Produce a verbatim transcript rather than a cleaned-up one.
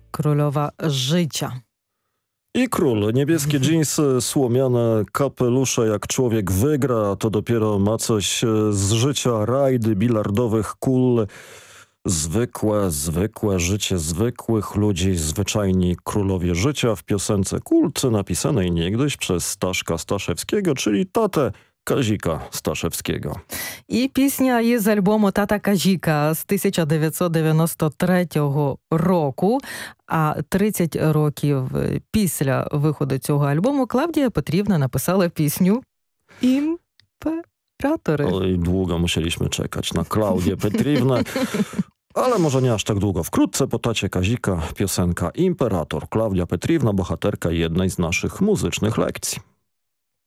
Królowa życia. I król. Niebieskie dżinsy, słomiane kapelusze, jak człowiek wygra, to dopiero ma coś z życia, rajdy bilardowych kul. Zwykłe, zwykłe życie zwykłych ludzi, zwyczajni królowie życia w piosence Kult, napisanej niegdyś przez Staszka Staszewskiego, czyli tatę Kazika Staszewskiego. І пісня із альбому «Тата Казіка» з тисяча дев'ятсот дев'яносто третього року, а тридцять років після виходу цього альбому Клавдія Петрівна написала пісню «Імператори». Oj, długo musieliśmy czekać na Klaudię Petriwnę. Ale może nie aż tak długo. Wkrótce po tacie Kazika piosenka Imperator. Klaudia Petriwna, bohaterka jednej z naszych muzycznych lekcji.